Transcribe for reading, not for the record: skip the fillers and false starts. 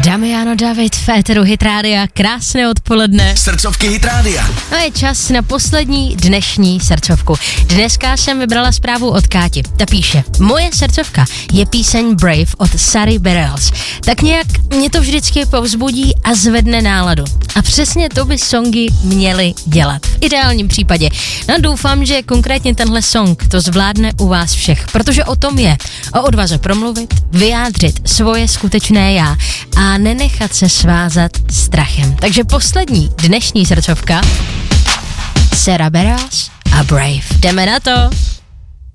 Damiano David, Féteru Hit Rádia, krásné odpoledne. Srdcovky Hit Rádia. No je čas na poslední dnešní srdcovku. Dneska jsem vybrala zprávu od Káti. Ta píše, moje srdcovka je píseň Brave od Sary Bareilles. Tak nějak mě to vždycky povzbudí a zvedne náladu. A přesně to by songy měly dělat. V ideálním případě. No doufám, že konkrétně tenhle song to zvládne u vás všech, protože o tom je. O odvaze promluvit, vyjádřit svoje skutečné já a nenechat se svázat strachem. Takže poslední dnešní srdcovka Sara Bareilles a Brave. Jdeme na to!